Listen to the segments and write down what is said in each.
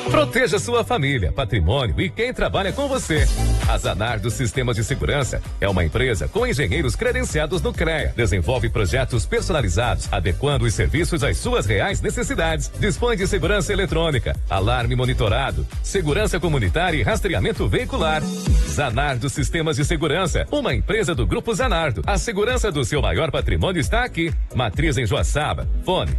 Proteja sua família, patrimônio e quem trabalha com você. A Zanardo Sistemas de Segurança é uma empresa com engenheiros credenciados no CREA. Desenvolve projetos personalizados, adequando os serviços às suas reais necessidades. Dispõe de segurança eletrônica, alarme monitorado, segurança comunitária e rastreamento veicular. Zanardo Sistemas de Segurança, uma empresa do Grupo Zanardo. A segurança do seu maior patrimônio está aqui. Matriz em Joaçaba. Fone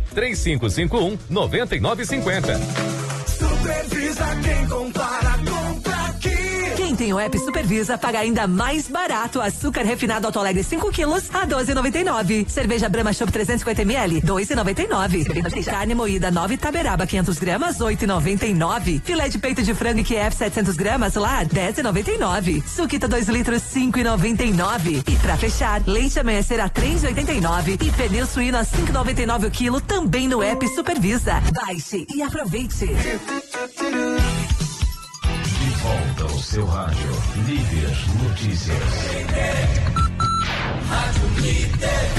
3551-9950. Supervisa quem compara, compra aqui. Quem tem o app Supervisa paga ainda mais barato. Açúcar refinado Alto Alegre 5 quilos a 12,99. Cerveja Brahma Chopp 350 ml 2,99. Carne moída 9 Taberaba 500 gramas 8,99. Filé de peito de frango QF 700 gramas lá 10,99. Suquita 2 litros 5,99. E pra fechar, leite amanhecer a 3,89 e pneu suíno a 5,99 o quilo também no app Supervisa. Baixe e aproveite. De volta ao seu rádio, Líder Notícias. Rádio Líder.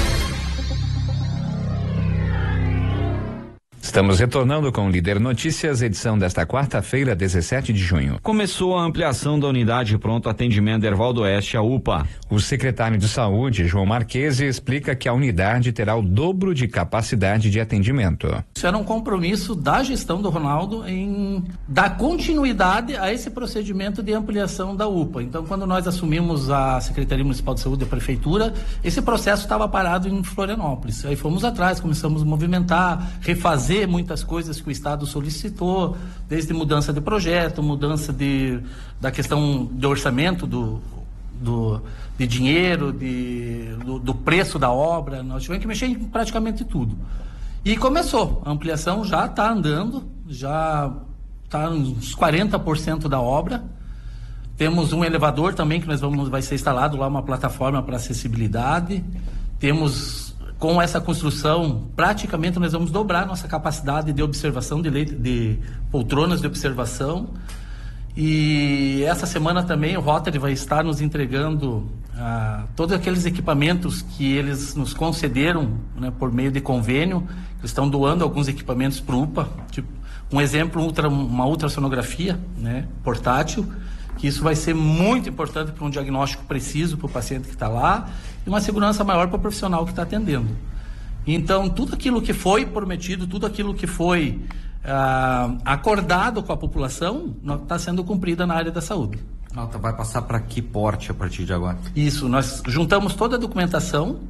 Estamos retornando com o Líder Notícias, edição desta quarta-feira, 17 de junho. Começou a ampliação da unidade de pronto atendimento Herval do Oeste, a UPA. O secretário de Saúde, João Marquesi, explica que a unidade terá o dobro de capacidade de atendimento. Isso era um compromisso da gestão do Ronaldo em dar continuidade a esse procedimento de ampliação da UPA. Então, quando nós assumimos a Secretaria Municipal de Saúde e a Prefeitura, esse processo estava parado em Florianópolis. Aí fomos atrás, começamos a movimentar, refazer muitas coisas que o Estado solicitou, desde mudança de projeto, mudança da questão de orçamento de dinheiro, do preço da obra. Nós tivemos que mexer em praticamente tudo. E começou, a ampliação já está andando, já está uns 40% da obra. Temos um elevador também que vai ser instalado lá, uma plataforma para acessibilidade. Temos, com essa construção, praticamente nós vamos dobrar nossa capacidade de observação de poltronas de observação. E essa semana também o Rotary vai estar nos entregando todos aqueles equipamentos que eles nos concederam, né, por meio de convênio. Eles estão doando alguns equipamentos para o UPA, tipo, um exemplo, uma ultrassonografia, né, portátil, que isso vai ser muito importante para um diagnóstico preciso para o paciente que está lá e uma segurança maior para o profissional que está atendendo. Então, tudo aquilo que foi prometido, tudo aquilo que foi acordado com a população, está sendo cumprida na área da saúde. Nota vai passar para que porte a partir de agora? Isso, nós juntamos toda a documentação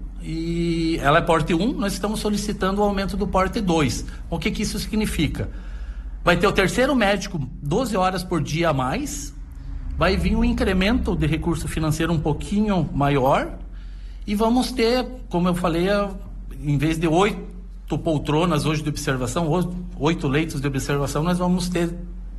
e ela é porte 1, nós estamos solicitando o aumento do porte 2. O que isso significa? Vai ter o terceiro médico 12 horas por dia a mais, vai vir um incremento de recurso financeiro um pouquinho maior e vamos ter, como eu falei, em vez de 8 poltronas hoje de observação, 8 leitos de observação, nós vamos ter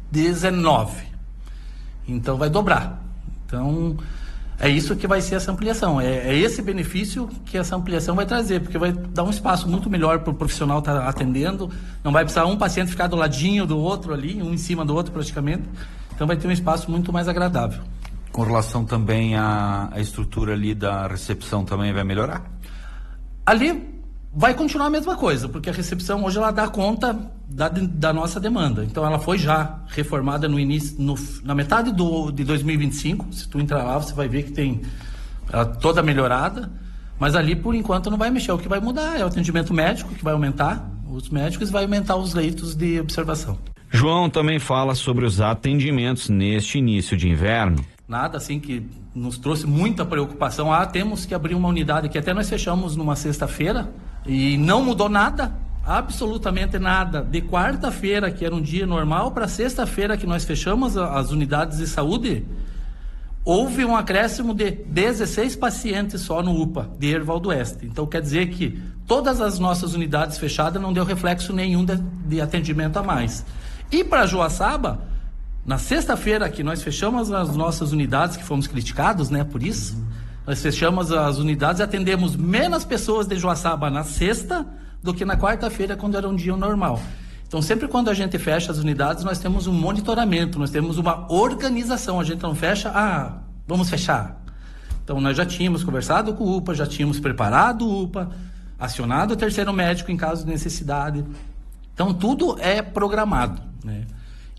19. Então vai dobrar. Então é isso que vai ser essa ampliação. É esse benefício que essa ampliação vai trazer, porque vai dar um espaço muito melhor para o profissional estar atendendo. Não vai precisar um paciente ficar do ladinho do outro ali, um em cima do outro praticamente. Então vai ter um espaço muito mais agradável. Com relação também à estrutura ali da recepção, também vai melhorar? Ali vai continuar a mesma coisa, porque a recepção hoje ela dá conta da nossa demanda. Então ela foi já reformada no início, na metade de 2025. Se tu entrar lá, você vai ver que tem ela toda melhorada, mas ali por enquanto não vai mexer. O que vai mudar é o atendimento médico, que vai aumentar os médicos e vai aumentar os leitos de observação. João também fala sobre os atendimentos neste início de inverno. Nada assim que nos trouxe muita preocupação. Temos que abrir uma unidade que até nós fechamos numa sexta-feira e não mudou nada, absolutamente nada. De quarta-feira, que era um dia normal, para sexta-feira, que nós fechamos as unidades de saúde, houve um acréscimo de 16 pacientes só no UPA de Herval do Oeste. Então quer dizer que todas as nossas unidades fechadas não deu reflexo nenhum de atendimento a mais. E para Joaçaba, na sexta-feira que nós fechamos as nossas unidades, que fomos criticados, né, por isso, nós fechamos as unidades e atendemos menos pessoas de Joaçaba na sexta do que na quarta-feira, quando era um dia normal. Então, sempre quando a gente fecha as unidades, nós temos um monitoramento, nós temos uma organização. A gente não fecha, vamos fechar. Então, nós já tínhamos conversado com o UPA, já tínhamos preparado o UPA, acionado o terceiro médico em caso de necessidade. Então, tudo é programado, né?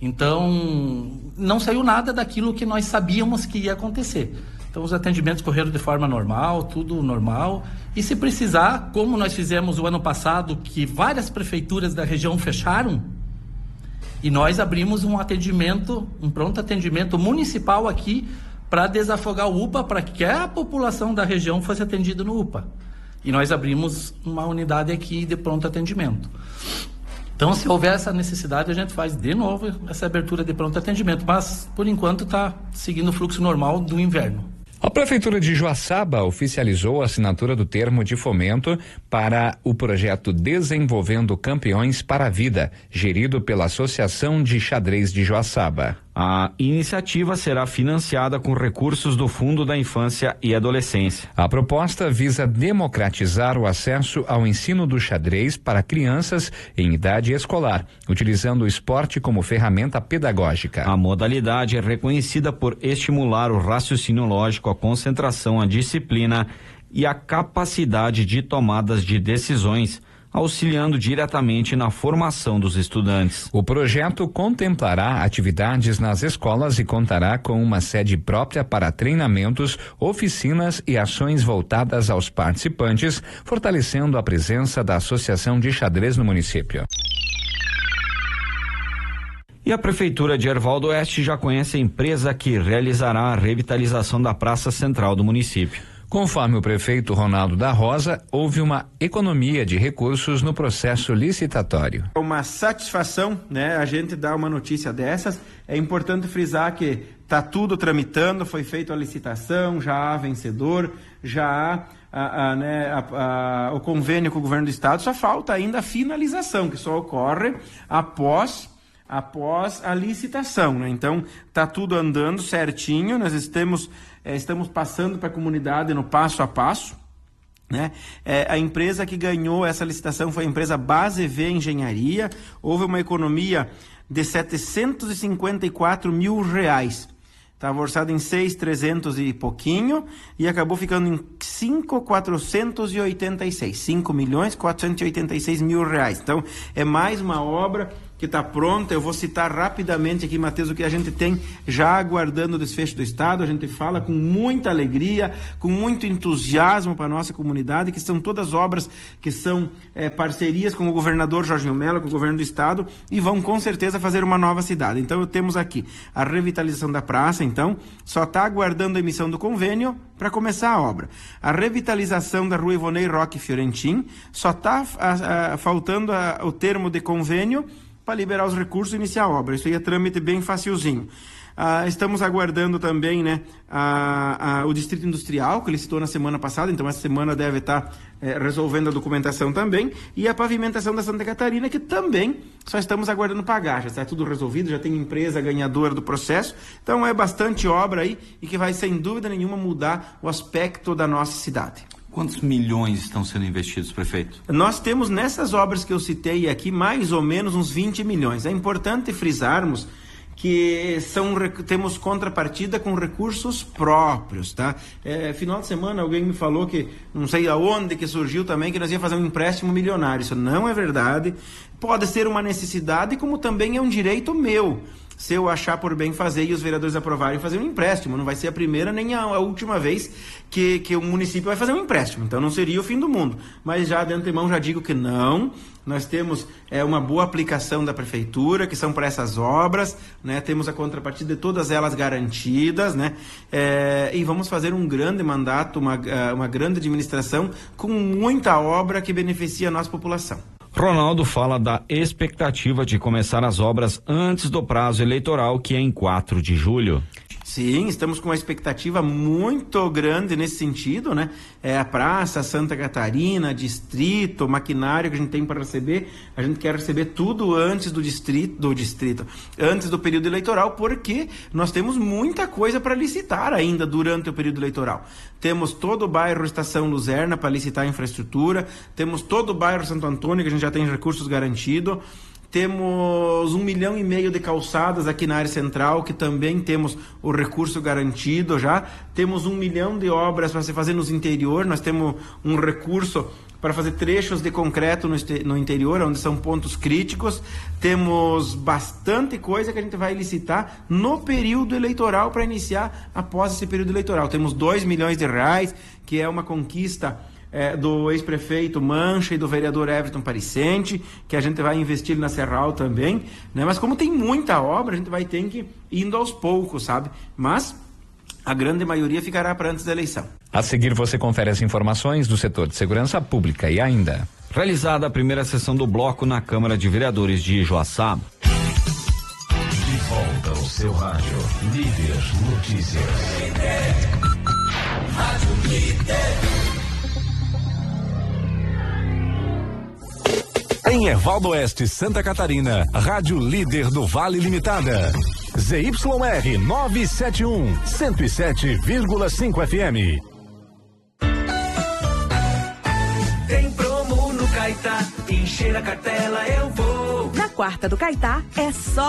Então, não saiu nada daquilo que nós sabíamos que ia acontecer. Então, os atendimentos correram de forma normal, tudo normal. E se precisar, como nós fizemos o ano passado, que várias prefeituras da região fecharam, e nós abrimos um pronto atendimento municipal aqui para desafogar o UPA, para que a população da região fosse atendida no UPA. E nós abrimos uma unidade aqui de pronto atendimento. Então, se houver essa necessidade, a gente faz de novo essa abertura de pronto atendimento. Mas, por enquanto, está seguindo o fluxo normal do inverno. A Prefeitura de Joaçaba oficializou a assinatura do termo de fomento para o projeto Desenvolvendo Campeões para a Vida, gerido pela Associação de Xadrez de Joaçaba. A iniciativa será financiada com recursos do Fundo da Infância e Adolescência. A proposta visa democratizar o acesso ao ensino do xadrez para crianças em idade escolar, utilizando o esporte como ferramenta pedagógica. A modalidade é reconhecida por estimular o raciocínio lógico, a concentração, a disciplina e a capacidade de tomadas de decisões, auxiliando diretamente na formação dos estudantes. O projeto contemplará atividades nas escolas e contará com uma sede própria para treinamentos, oficinas e ações voltadas aos participantes, fortalecendo a presença da Associação de Xadrez no município. E a Prefeitura de Erval do Oeste já conhece a empresa que realizará a revitalização da Praça Central do município. Conforme o prefeito Ronaldo da Rosa, houve uma economia de recursos no processo licitatório. É uma satisfação, né? A gente dá uma notícia dessas. É importante frisar que está tudo tramitando, foi feita a licitação, já há vencedor, já há o convênio com o governo do estado, só falta ainda a finalização, que só ocorre após a licitação, né? Então, está tudo andando certinho, nós estamos passando para a comunidade no passo a passo, né? A empresa que ganhou essa licitação foi a empresa Base V Engenharia, houve uma economia de R$754 mil. Estava orçado em 6.300 e pouquinho e acabou ficando em 5.486 mil reais. Então, é mais uma obra que está pronta. Eu vou citar rapidamente aqui, Matheus, o que a gente tem já aguardando o desfecho do Estado. A gente fala com muita alegria, com muito entusiasmo para a nossa comunidade, que são todas obras que são parcerias com o governador Jorginho Mello, com o governo do Estado, e vão com certeza fazer uma nova cidade. Então, temos aqui a revitalização da praça, então, só está aguardando a emissão do convênio para começar a obra. A revitalização da Rua Ivonei Roque Fiorentin, só está faltando o termo de convênio para liberar os recursos e iniciar a obra. Isso aí é trâmite bem facilzinho. Estamos aguardando também, né, o Distrito Industrial, que ele citou na semana passada, então essa semana deve estar resolvendo a documentação também, e a pavimentação da Santa Catarina, que também só estamos aguardando pagar. Já está tudo resolvido, já tem empresa ganhadora do processo, então é bastante obra aí e que vai, sem dúvida nenhuma, mudar o aspecto da nossa cidade. Quantos milhões estão sendo investidos, prefeito? Nós temos nessas obras que eu citei aqui mais ou menos uns 20 milhões. É importante frisarmos que temos contrapartida com recursos próprios, tá? Final de semana alguém me falou que, não sei aonde que surgiu também, que nós ia fazer um empréstimo milionário. Isso não é verdade. Pode ser uma necessidade, como também é um direito meu, se eu achar por bem fazer e os vereadores aprovarem fazer um empréstimo. Não vai ser a primeira nem a última vez que o município vai fazer um empréstimo. Então não seria o fim do mundo. Mas já de antemão já digo que não. Nós temos uma boa aplicação da prefeitura, que são para essas obras, né? Temos a contrapartida de todas elas garantidas, né? E vamos fazer um grande mandato, uma grande administração com muita obra que beneficia a nossa população. Ronaldo fala da expectativa de começar as obras antes do prazo eleitoral, que é em 4 de julho. Sim, estamos com uma expectativa muito grande nesse sentido, né? A Praça Santa Catarina, distrito, maquinário que a gente tem para receber, a gente quer receber tudo antes do distrito, antes do período eleitoral, porque nós temos muita coisa para licitar ainda durante o período eleitoral. Temos todo o bairro Estação Luzerna para licitar a infraestrutura, temos todo o bairro Santo Antônio, que a gente já tem recursos garantidos. Temos 1,5 milhão de calçadas aqui na área central, que também temos o recurso garantido já. Temos 1 milhão de obras para se fazer nos interior. Nós temos um recurso para fazer trechos de concreto no interior, onde são pontos críticos. Temos bastante coisa que a gente vai licitar no período eleitoral para iniciar após esse período eleitoral. Temos 2 milhões de reais, que é uma conquista do ex-prefeito Mancha e do vereador Everton Paricente, que a gente vai investir na Serral também, né? Mas como tem muita obra, a gente vai ter que ir indo aos poucos, sabe? Mas a grande maioria ficará para antes da eleição. A seguir você confere as informações do setor de segurança pública e ainda. Realizada a primeira sessão do bloco na Câmara de Vereadores de Joaçá. De volta ao seu rádio. Líder Notícias. Rádio Líder. Em Ervaldo Oeste, Santa Catarina, Rádio Líder do Vale Limitada. ZYR 971, 107,5 FM. Tem promo no Caetá, encher a cartela eu vou. Na quarta do Caetá é só